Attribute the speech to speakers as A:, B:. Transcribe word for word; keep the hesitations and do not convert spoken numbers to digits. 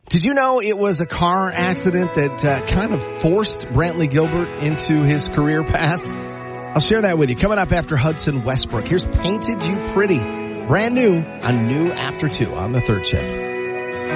A: Did you know it was a car accident that uh, kind of forced Brantley Gilbert into his career path? I'll share that with you coming up after Hudson Westbrook. Here's Painted You Pretty, brand new on New After two on the third shift.